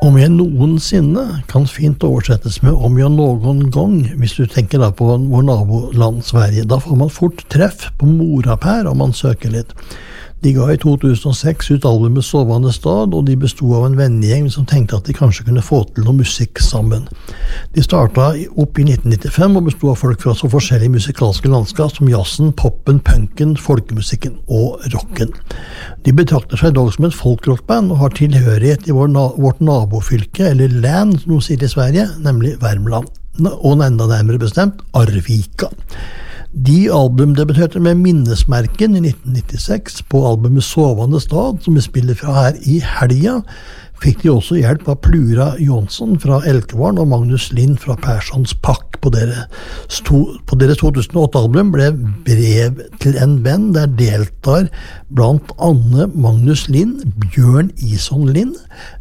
Om jeg noensinne kan fint oversettes med om jeg noen gang, hvis du tenker da på vår naboland Sverige. Da får man fort treff på Morapär om man søker litt. De ga i 2006 ut albumet Sovande stad, og de bestod av en vennegjeng som tenkte at de kanskje kunne få til noe musikk sammen. De startet opp i 1995 og bestod av folk fra så forskjellige musikalske landskap som jazzen, poppen, punken, folkemusikken og rocken. De betrakter seg dog som et folkrockband og har tilhørighet i vårt nabofylke, eller län som de sier i Sverige, nemlig Värmland, og enda nærmere bestemt Arvika. De albumdebuterte med minnesmerken i 1996 på albumet Sovande stad, som vi spiller fra her i helga. Fikk de også hjelp av Plura Jonsson fra Elkvarn og Magnus Lind fra Perssons Pakk. På deres 2008-album ble Brev til en venn, der deltar blant Anne Magnus Lind, Bjørn Ison Lind,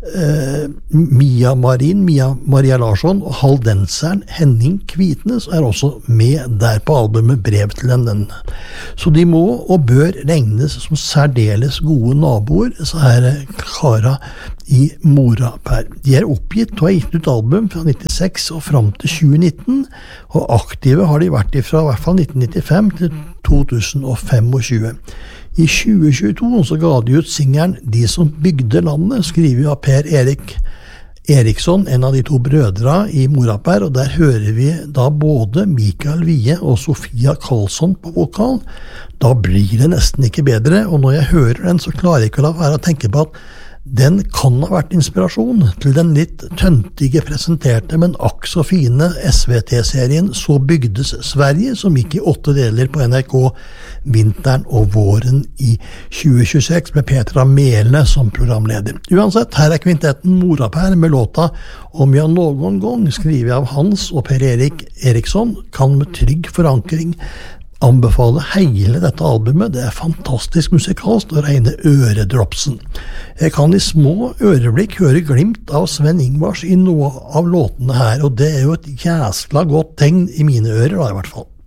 Mia Maria Larsson og haldenseren Henning Kvitnes er også med der på albumet Brev til en venn. Så de må og bør regnes som særdeles gode naboer, så her kara i Morapär. De er oppgitt og har gitt ut album fra 96 og fram til 2019, og aktive har de vært fra i hvert fall 1995 til 2025. I 2022 så ga de ut singelen De som bygde landet, skrevet av Per Erik Eriksson, en av de to brødre i Morapär, og der hører vi da både Mikael Wiehe og Sofia Karlsson på vokal. Da blir det nesten ikke bedre, og når jeg hører den så klarer jeg ikke å la være å tenke på at den kan ha vært inspirasjon til den litt tøntige presenterte, men akk så fine SVT-serien Så bygdes Sverige, som gikk i 8 deler på NRK vinteren og våren i 2026 med Petra Melene som programleder. Uansett, her er kvintetten Morapär med låta Om jeg noen gang, skrevet av Hans og Per Erik Eriksson, kan med trygg forankring anbefale hele dette albumet. Det er fantastisk musikalsk og rene øredropsen. Jeg kan i små øreblikk høre glimt av Sven Ingvars i noe av låtene her, og det er jo et jæsla godt tegn i mine ører da, i hvert fall.